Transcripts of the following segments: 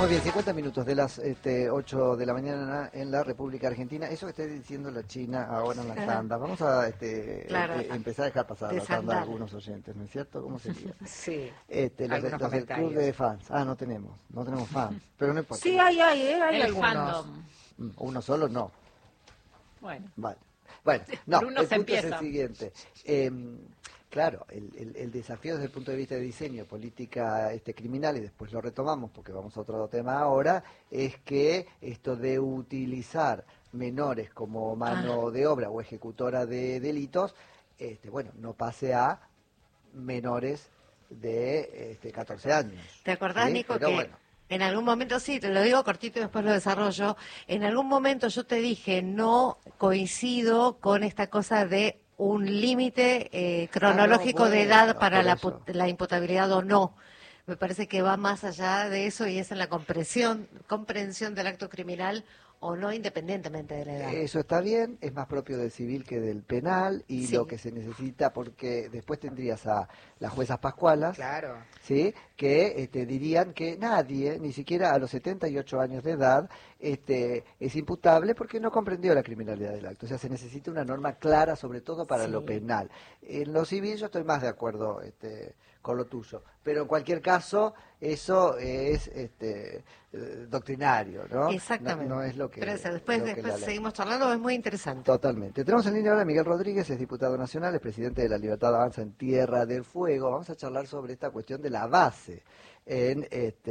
Muy bien, 50 minutos de las 8 de la mañana en la República Argentina. Eso que está diciendo la China ahora en la tanda. Vamos a empezar a dejar pasar la tanda a algunos oyentes, ¿no es cierto? ¿Cómo sería? Sí. Los del club de fans. No tenemos fans. Pero no importa. Sí, hay el algunos. fandom. Uno solo no. Bueno. Vale. Bueno, no, Por uno el se punto es empieza. el siguiente. Claro, el desafío desde el punto de vista de diseño, política criminal, y después lo retomamos porque vamos a otro tema ahora, es que esto de utilizar menores como mano de obra o ejecutora de delitos, no pase a menores de 14 años. ¿Te acordás, ¿sí? Nico, Pero que bueno, en algún momento, sí, te lo digo cortito y después lo desarrollo, en algún momento yo te dije, no coincido con esta cosa de un límite cronológico de edad para la imputabilidad o no. Me parece que va más allá de eso y es en la comprensión del acto criminal o no, independientemente de la edad. eso está bien, es más propio del civil que del penal, y Sí. lo que se necesita, porque después tendrías a las juezas pascualas, Claro. ¿sí? Que dirían que nadie, ni siquiera a los 78 años de edad, es imputable porque no comprendió la criminalidad del acto. O sea, se necesita una norma clara, sobre todo para lo penal. En lo civil yo estoy más de acuerdo con lo tuyo, pero en cualquier caso eso es doctrinario, ¿no? Exactamente. No es lo que... Pero después seguimos charlando, es muy interesante. Totalmente. Tenemos en línea ahora a Miguel Rodríguez, es diputado nacional, es presidente de La Libertad Avanza en Tierra del Fuego. Vamos a charlar sobre esta cuestión de la base en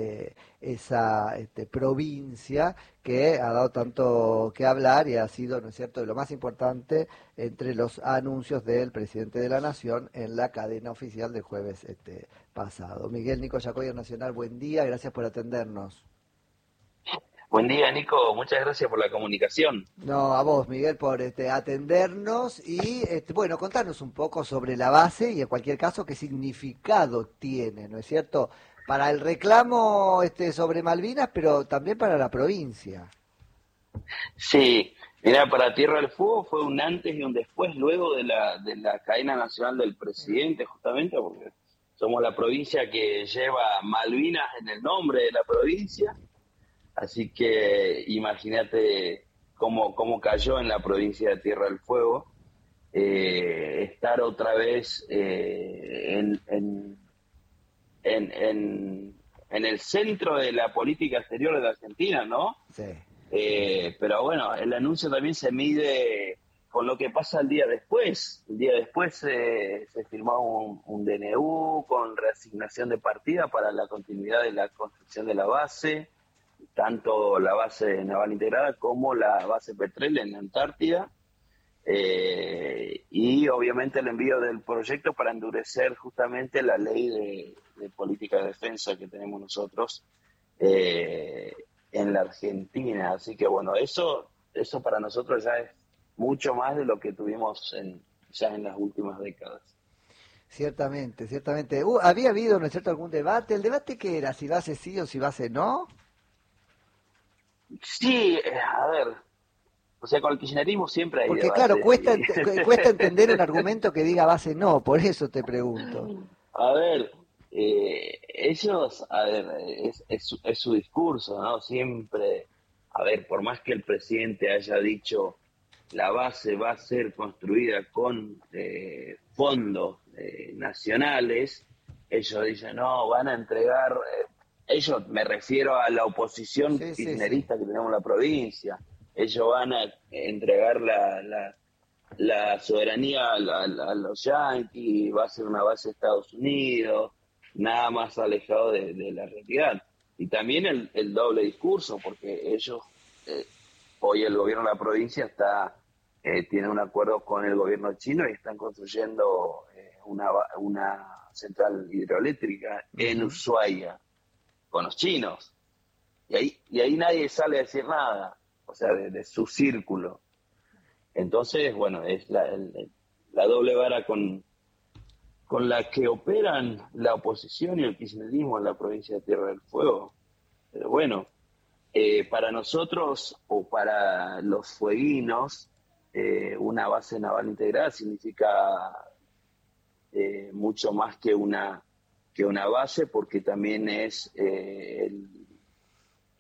esa provincia que ha dado tanto que hablar y ha sido, ¿no es cierto?, de lo más importante entre los anuncios del presidente de la Nación en la cadena oficial del jueves pasado. Miguel, Nico Yacoya Nacional, buen día, gracias por atendernos. Buen día, Nico. Muchas gracias por la comunicación. No, a vos, Miguel, por atendernos y, contarnos un poco sobre la base y, en cualquier caso, qué significado tiene, ¿no es cierto?, para el reclamo sobre Malvinas, pero también para la provincia. Sí, mira, para Tierra del Fuego fue un antes y un después, luego de la cadena nacional del presidente, justamente, porque somos la provincia que lleva Malvinas en el nombre de la provincia. Así que imagínate cómo cayó en la provincia de Tierra del Fuego estar otra vez en el centro de la política exterior de la Argentina, ¿no? Sí. Pero bueno, el anuncio también se mide con lo que pasa el día después. El día después se firmó un DNU con reasignación de partida para la continuidad de la construcción de la base, tanto la base naval integrada como la base Petrel en la Antártida, y obviamente el envío del proyecto para endurecer justamente la ley de política de defensa que tenemos nosotros en la Argentina. Así que bueno, eso para nosotros ya es mucho más de lo que tuvimos ya en las últimas décadas. Ciertamente. ¿Había habido, ¿no es cierto?, algún debate? ¿El debate qué era? ¿Si base sí o si base no? Sí, a ver, o sea, con el kirchnerismo siempre hay Porque debate. claro, cuesta entender un argumento que diga base no, por eso te pregunto. A ver, ellos, es su discurso, ¿no? Siempre, a ver, por más que el presidente haya dicho la base va a ser construida con fondos nacionales, ellos dicen, no, van a entregar... ellos, me refiero a la oposición kirchnerista que tenemos en la provincia, ellos van a entregar la soberanía a los yanquis, va a ser una base de Estados Unidos, nada más alejado de la realidad. Y también el doble discurso, porque ellos, hoy el gobierno de la provincia tiene un acuerdo con el gobierno chino y están construyendo una central hidroeléctrica en Ushuaia con los chinos. Y ahí nadie sale a decir nada, o sea, de su círculo. Entonces, bueno, es la doble vara con la que operan la oposición y el kirchnerismo en la provincia de Tierra del Fuego. Pero bueno, para nosotros o para los fueguinos, una base naval integrada significa mucho más que una base, porque también es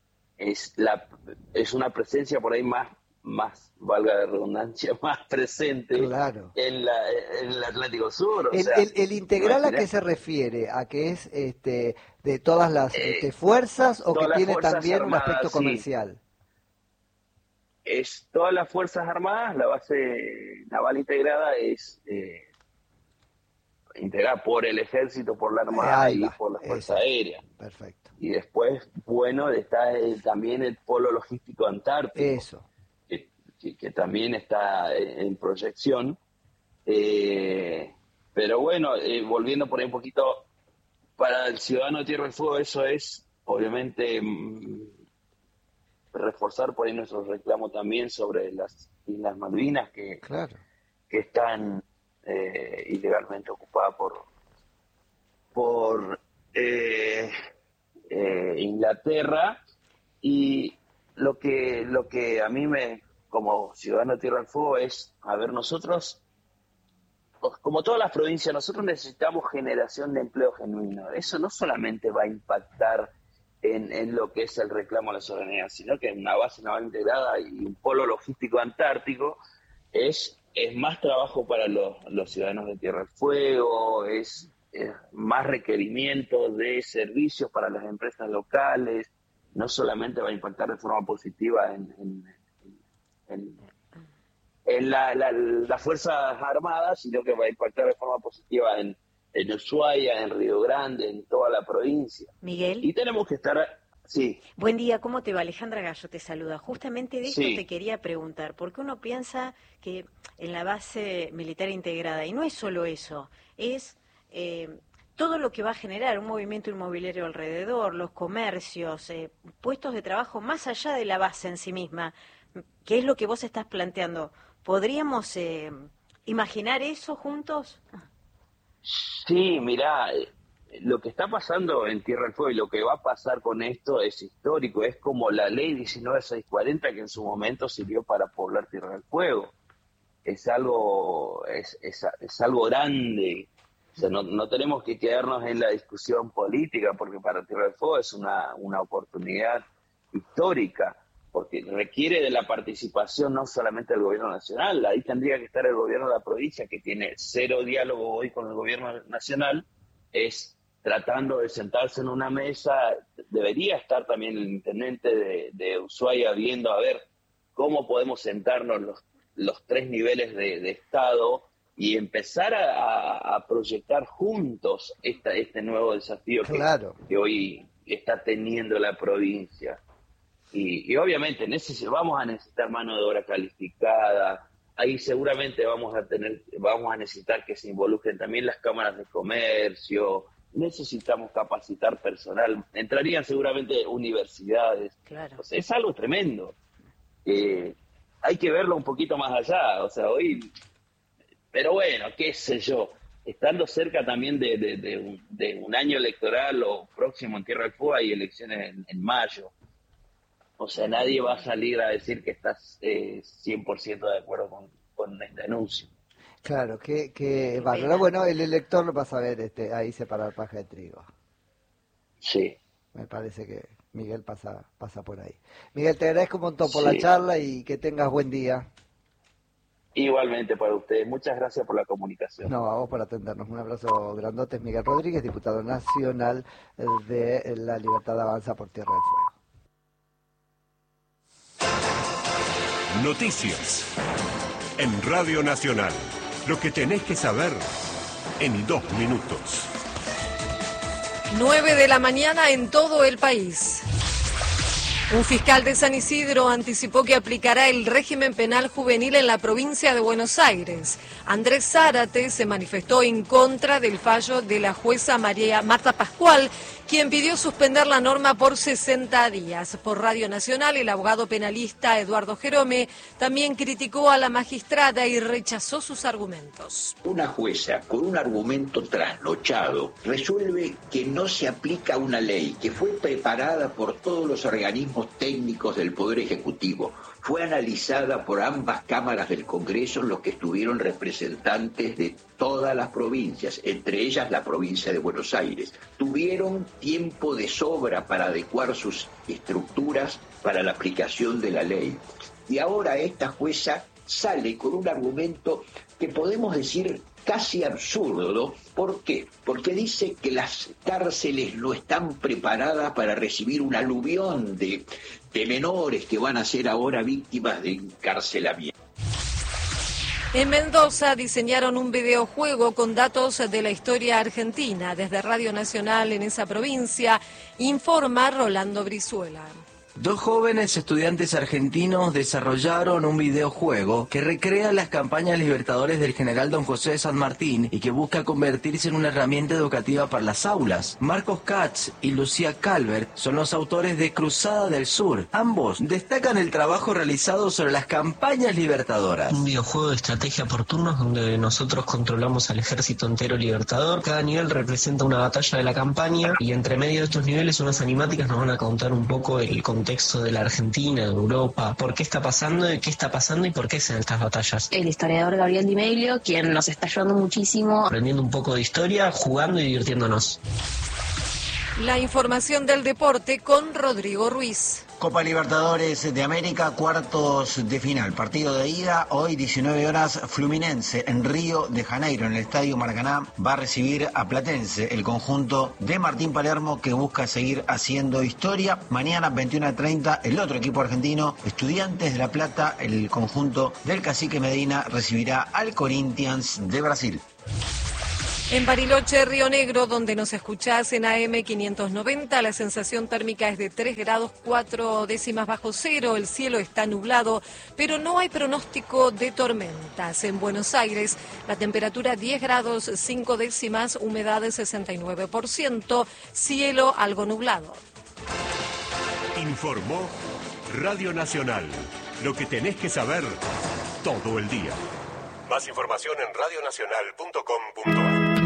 es una presencia por ahí más, valga la redundancia, más presente claro. en el Atlántico Sur. El integral, ¿a qué se refiere? ¿A que es de todas las fuerzas o que tiene también un aspecto comercial? Sí. Es todas las Fuerzas Armadas. La base naval integrada es integrada por el Ejército, por la Armada y por la Fuerza Aérea. Perfecto. Y después, bueno, está también el Polo Logístico Antártico. Eso. Que también está en proyección. Pero bueno, volviendo por ahí un poquito, para el ciudadano de Tierra del Fuego, eso es, obviamente, reforzar por ahí nuestro reclamo también sobre las Islas Malvinas, que están ilegalmente ocupadas por Inglaterra. Y lo que a mí como ciudadano de Tierra del Fuego es, a ver, nosotros, como todas las provincias, nosotros necesitamos generación de empleo genuino. Eso no solamente va a impactar en lo que es el reclamo a la soberanía, sino que una base naval integrada y un polo logístico antártico es más trabajo para los ciudadanos de Tierra del Fuego, es más requerimientos de servicios para las empresas locales. No solamente va a impactar de forma positiva en las Fuerzas Armadas, sino que va a impactar de forma positiva en Ushuaia, en Río Grande, en toda la provincia. Miguel. Y tenemos que estar... Sí. Buen día, ¿cómo te va? Alejandra Gallo te saluda. Justamente de esto Sí. te quería preguntar, porque uno piensa que en la base militar integrada, y no es solo eso, es todo lo que va a generar un movimiento inmobiliario alrededor, los comercios, puestos de trabajo más allá de la base en sí misma. ¿Qué es lo que vos estás planteando? ¿Podríamos imaginar eso juntos? Sí, mirá, lo que está pasando en Tierra del Fuego y lo que va a pasar con esto es histórico. Es como la ley 19640 que en su momento sirvió para poblar Tierra del Fuego. Es algo grande. O sea, no tenemos que quedarnos en la discusión política, porque para Tierra del Fuego es una oportunidad histórica, porque requiere de la participación no solamente del gobierno nacional. Ahí tendría que estar el gobierno de la provincia, que tiene cero diálogo hoy con el gobierno nacional, es tratando de sentarse en una mesa. Debería estar también el intendente de Ushuaia viendo a ver cómo podemos sentarnos los tres niveles de Estado y empezar a proyectar juntos este nuevo desafío que hoy está teniendo la provincia. Y obviamente vamos a necesitar mano de obra calificada. Ahí seguramente vamos a necesitar que se involucren también las cámaras de comercio. Necesitamos capacitar personal. Entrarían seguramente universidades. Claro. O sea, es algo tremendo. Hay que verlo un poquito más allá. O sea, hoy... Pero bueno, qué sé yo. Estando cerca también de un año electoral o próximo en Tierra del Fuego, hay elecciones en mayo. O sea, nadie va a salir a decir que estás 100% de acuerdo con este anuncio. Claro, que valora. Bueno, el elector lo vas a ver ahí separar paja de trigo. Sí. Me parece que Miguel pasa por ahí. Miguel, te agradezco un montón por la charla y que tengas buen día. Igualmente para ustedes. Muchas gracias por la comunicación. No, a vos por atendernos. Un abrazo grandote. Es Miguel Rodríguez, diputado nacional de La Libertad Avanza por Tierra del Fuego. Noticias en Radio Nacional. Lo que tenés que saber en 2 minutos. 9 de la mañana en todo el país. Un fiscal de San Isidro anticipó que aplicará el régimen penal juvenil en la provincia de Buenos Aires. Andrés Zárate se manifestó en contra del fallo de la jueza Marta Pascual, quien pidió suspender la norma por 60 días. Por Radio Nacional, el abogado penalista Eduardo Jerome también criticó a la magistrada y rechazó sus argumentos. Una jueza con un argumento trasnochado resuelve que no se aplica una ley que fue preparada por todos los organismos técnicos del Poder Ejecutivo, fue analizada por ambas cámaras del Congreso, en los que estuvieron representantes de todas las provincias, entre ellas la provincia de Buenos Aires. Tuvieron tiempo de sobra para adecuar sus estructuras para la aplicación de la ley. Y ahora esta jueza sale con un argumento que podemos decir casi absurdo. ¿Por qué? Porque dice que las cárceles no están preparadas para recibir un aluvión de menores que van a ser ahora víctimas de encarcelamiento. En Mendoza diseñaron un videojuego con datos de la historia argentina. Desde Radio Nacional en esa provincia, informa Rolando Brizuela. 2 jóvenes estudiantes argentinos desarrollaron un videojuego que recrea las campañas libertadores del general Don José de San Martín y que busca convertirse en una herramienta educativa para las aulas. Marcos Katz y Lucía Calvert son los autores de Cruzada del Sur. Ambos destacan el trabajo realizado sobre las campañas libertadoras. Un videojuego de estrategia por turnos donde nosotros controlamos al ejército entero libertador. Cada nivel representa una batalla de la campaña y entre medio de estos niveles unas animáticas nos van a contar un poco el contexto de la Argentina, de Europa, por qué está pasando y por qué se dan estas batallas. El historiador Gabriel Di Meglio, quien nos está ayudando muchísimo. Aprendiendo un poco de historia, jugando y divirtiéndonos. La información del deporte con Rodrigo Ruiz. Copa Libertadores de América, cuartos de final. Partido de ida, hoy 19 horas, Fluminense en Río de Janeiro, en el Estadio Maracaná, va a recibir a Platense, el conjunto de Martín Palermo, que busca seguir haciendo historia. Mañana, 21:30, el otro equipo argentino, Estudiantes de La Plata, el conjunto del Cacique Medina, recibirá al Corinthians de Brasil. En Bariloche, Río Negro, donde nos escuchás en AM 590, la sensación térmica es de 3 grados 4 décimas bajo cero, el cielo está nublado, pero no hay pronóstico de tormentas. En Buenos Aires, la temperatura 10 grados 5 décimas, humedad del 69%, cielo algo nublado. Informó Radio Nacional, lo que tenés que saber todo el día. Más información en radionacional.com.ar.